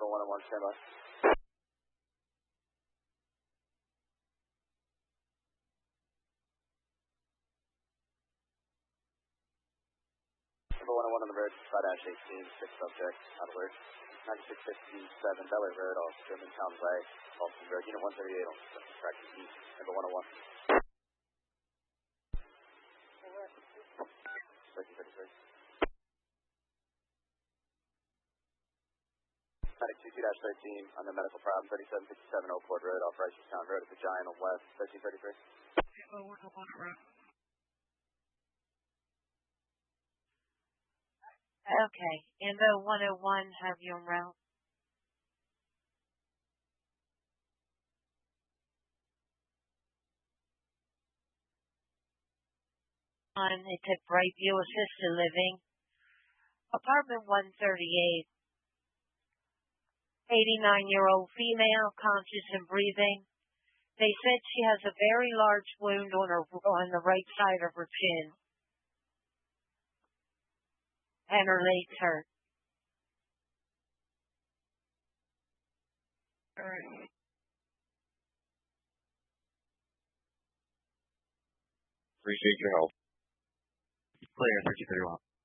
Number 101, stand by. Number 101 on the road, 5-18, 6 subject, out alert. 9657 Bel Air Road, off Germantown Way, Boston Road, Unit 138 on practice east, number 101. 1333. Medic 22-13 on the medical problem, 3757 Oak Ford Road, off Ricestown Road at the Giant on West, 1333. Okay, Invo 101, have you en route? It's at Brightview Assisted Living, apartment 138. 89-year-old female, conscious and breathing. They said she has a very large wound on the right side of her chin. And her legs hurt. All right. Appreciate your help. Clear, 1331.